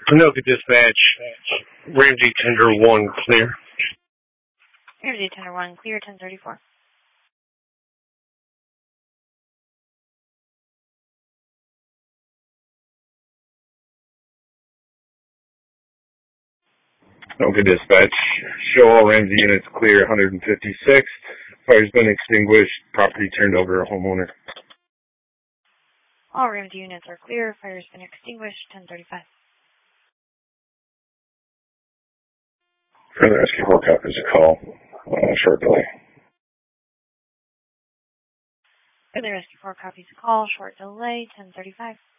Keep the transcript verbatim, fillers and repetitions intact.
Anoka Dispatch, Ramsey Tender one, clear. Ramsey Tender one, clear, ten thirty-four. Anoka Dispatch, show all Ramsey units clear, one fifty-sixth. Fire's been extinguished, property turned over to homeowner. All Ramsey units are clear, fire's been extinguished, ten thirty-five. Further rescue four copies a call, uh, short delay. Further rescue four copies a call, short delay, ten thirty-five.